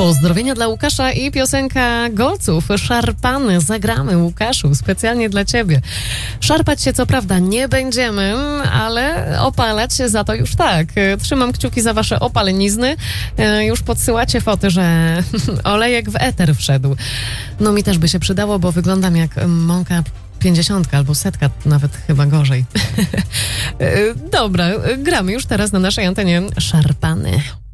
Pozdrowienia dla Łukasza i piosenka Golców. Szarpany zagramy, Łukaszu, specjalnie dla ciebie. Szarpać się co prawda nie będziemy, ale opalać się za to już tak. Trzymam kciuki za wasze opalenizny. Już podsyłacie foty, że olejek w eter wszedł. No mi też by się przydało, bo wyglądam jak mąka 50 albo 100, nawet chyba gorzej. Dobra, gramy już teraz na naszej antenie Szarpany.